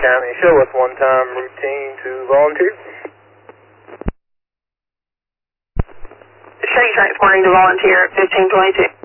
County. Show us one-time routine to volunteer. Shady Tracks Morning to volunteer, 1522.